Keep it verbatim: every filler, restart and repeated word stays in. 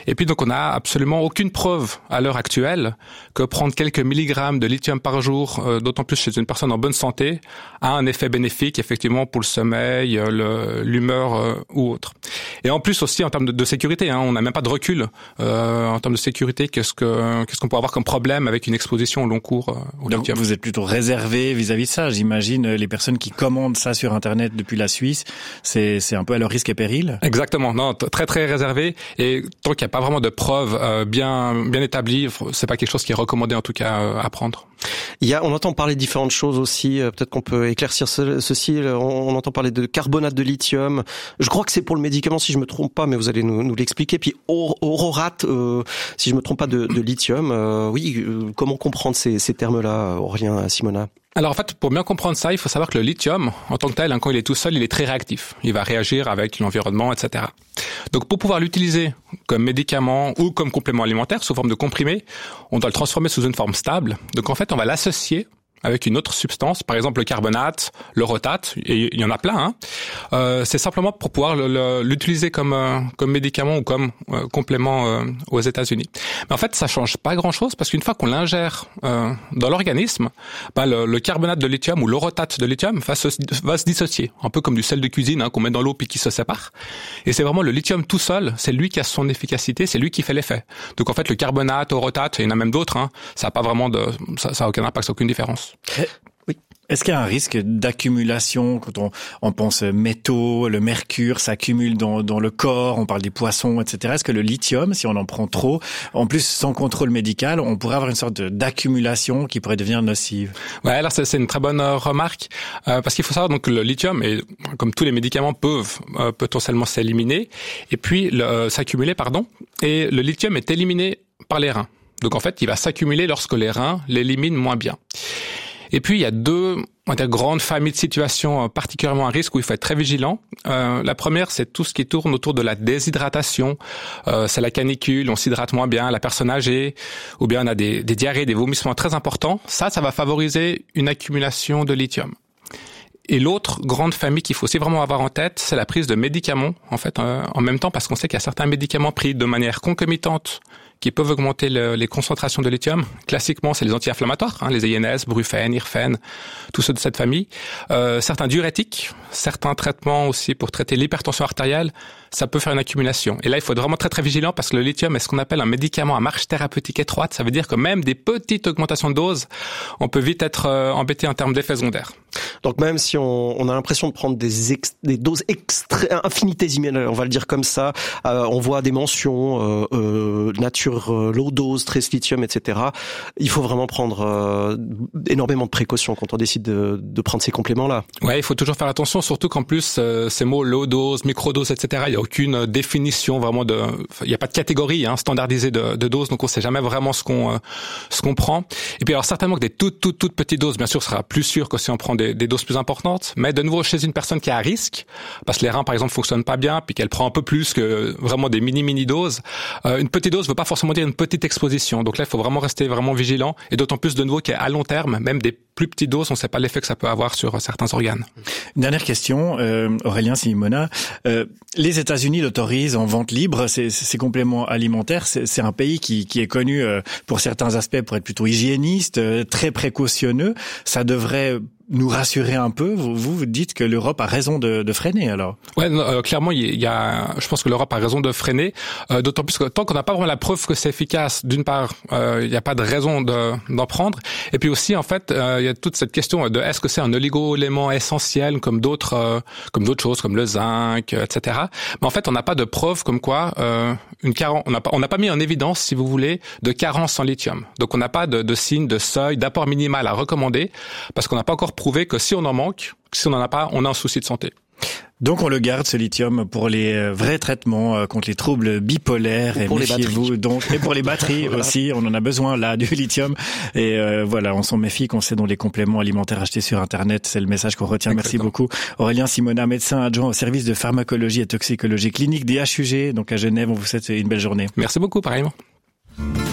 Et puis donc on n'a absolument aucune preuve à l'heure actuelle que prendre quelques milligrammes de lithium par jour, euh, d'autant plus chez une personne en bonne santé, a un effet bénéfique effectivement pour le sommeil, le, l'humeur euh, ou autre. Et en plus aussi en termes de, de sécurité, hein, on n'a même pas de recul euh, en termes de sécurité. Qu'est-ce que qu'est-ce qu'on peut avoir comme problème avec une exposition au long cours euh, au donc lithium. Vous êtes plutôt réservé vis-à-vis de ça, j'imagine. Les personnes qui commandent ça sur Internet depuis la Suisse, c'est c'est un peu à leur risque et péril. Exactement, non, t- très très réservé. Et tant qu'il n'y a pas vraiment de preuves euh, bien bien établies, c'est pas quelque chose qui est recommandé en tout cas euh, à prendre. Il y a, on entend parler de différentes choses aussi. Euh, peut-être qu'on peut éclaircir ce, ceci. On, on entend parler de carbonate de lithium. Je crois que c'est pour le médicament, si je me trompe pas, mais vous allez nous, nous l'expliquer. Puis or, aurorate, euh, si je me trompe pas, de, de lithium. Euh, oui, euh, comment comprendre ces, ces termes-là, Aurélien, Simona? Alors en fait, pour bien comprendre ça, il faut savoir que le lithium, en tant que tel, hein, quand il est tout seul, il est très réactif. Il va réagir avec l'environnement, et cetera. Donc pour pouvoir l'utiliser comme médicament ou comme complément alimentaire sous forme de comprimé, on doit le transformer sous une forme stable. Donc en fait, on va l'associer avec une autre substance, par exemple le carbonate, le rotate, et il y en a plein. Hein. Euh, c'est simplement pour pouvoir le, le, l'utiliser comme euh, comme médicament ou comme euh, complément euh, aux États-Unis. Mais en fait, ça change pas grand-chose parce qu'une fois qu'on l'ingère euh, dans l'organisme, ben le, le carbonate de lithium ou le rotate de lithium va se va se dissocier, un peu comme du sel de cuisine hein, qu'on met dans l'eau puis qui se sépare. Et c'est vraiment le lithium tout seul, c'est lui qui a son efficacité, c'est lui qui fait l'effet. Donc en fait, le carbonate, le rotate, il y en a même d'autres. Hein, ça a pas vraiment de, ça, ça a aucun impact, aucune différence. Oui. Est-ce qu'il y a un risque d'accumulation quand on, on pense métaux, le mercure s'accumule dans, dans le corps, on parle des poissons, et cetera. Est-ce que le lithium, si on en prend trop, en plus sans contrôle médical, on pourrait avoir une sorte de, d'accumulation qui pourrait devenir nocive? Ouais, alors c'est, c'est une très bonne euh, remarque euh, parce qu'il faut savoir donc que le lithium, et comme tous les médicaments, peuvent euh, potentiellement s'éliminer et puis le, euh, s'accumuler, pardon. Et le lithium est éliminé par les reins. Donc en fait, il va s'accumuler lorsque les reins l'éliminent moins bien. Et puis, il y a deux on va dire, grandes familles de situations particulièrement à risque où il faut être très vigilant. Euh, la première, c'est tout ce qui tourne autour de la déshydratation. Euh, c'est la canicule, on s'hydrate moins bien, la personne âgée, ou bien on a des, des diarrhées, des vomissements très importants. Ça, ça va favoriser une accumulation de lithium. Et l'autre grande famille qu'il faut aussi vraiment avoir en tête, c'est la prise de médicaments, en fait, euh, en même temps, parce qu'on sait qu'il y a certains médicaments pris de manière concomitante qui peuvent augmenter le, les concentrations de lithium. Classiquement, c'est les anti-inflammatoires, hein, les I N S, Brufen, Irfen, tous ceux de cette famille. Euh, certains diurétiques, certains traitements aussi pour traiter l'hypertension artérielle, ça peut faire une accumulation. Et là, il faut être vraiment très très vigilant parce que le lithium est ce qu'on appelle un médicament à marge thérapeutique étroite. Ça veut dire que même des petites augmentations de dose, on peut vite être euh, embêté en termes d'effets secondaires. Donc même si on, on a l'impression de prendre des, ex, des doses extré, infinitésimales, on va le dire comme ça, euh, on voit des mentions euh, euh, nature euh, low dose, trace lithium, et cetera. Il faut vraiment prendre euh, énormément de précautions quand on décide de, de prendre ces compléments-là. Ouais, il faut toujours faire attention, surtout qu'en plus euh, ces mots low dose, micro dose, et cetera. Il y a aucune définition vraiment de, il y a pas de catégorie hein, standardisée de, de dose, donc on sait jamais vraiment ce qu'on euh, ce qu'on prend. Et puis alors certainement que des toutes toutes toutes petites doses, bien sûr, sera plus sûr que si on prend des, des doses plus importantes. Mais de nouveau chez une personne qui est à risque, parce que les reins par exemple fonctionnent pas bien, puis qu'elle prend un peu plus que vraiment des mini mini doses. Euh, une petite dose veut pas forcément dire une petite exposition. Donc là, il faut vraiment rester vraiment vigilant, et d'autant plus de nouveau qu'à long terme, même des plus petites doses, on ne sait pas l'effet que ça peut avoir sur certains organes. Une dernière question, euh, Aurélien Simona. Euh, les États-Unis l'autorisent en vente libre, ces, ces compléments alimentaires. C'est, c'est un pays qui, qui est connu euh, pour certains aspects pour être plutôt hygiéniste, euh, très précautionneux. Ça devrait nous rassurer un peu. Vous, vous dites que l'Europe a raison de, de freiner, alors? Ouais, euh, clairement, il y a, je pense que l'Europe a raison de freiner, euh, d'autant plus que tant qu'on n'a pas vraiment la preuve que c'est efficace, d'une part, euh, il n'y a pas de raison de, d'en prendre, et puis aussi, en fait, euh, il y a toute cette question de est-ce que c'est un oligo-élément essentiel comme d'autres, euh, comme d'autres choses, comme le zinc, et cetera. Mais en fait, on n'a pas de preuve comme quoi euh, une carence, on n'a pas, on n'a pas mis en évidence, si vous voulez, de carence en lithium. Donc, on n'a pas de, de signe, de seuil, d'apport minimal à recommander, parce qu'on n'a pas encore prouvé que si on en manque, si on n'en a pas, on a un souci de santé. Donc on le garde, ce lithium, pour les vrais traitements contre les troubles bipolaires. Et, et méfiez-vous donc, et pour les batteries voilà. aussi, on en a besoin là du lithium. Et euh, voilà, on s'en méfie quand c'est dans les compléments alimentaires achetés sur Internet. C'est le message qu'on retient. Exactement. Merci beaucoup, Aurélien Simona, médecin adjoint au service de pharmacologie et toxicologie clinique D H U G, donc à Genève. On vous souhaite une belle journée. Merci beaucoup, pareillement.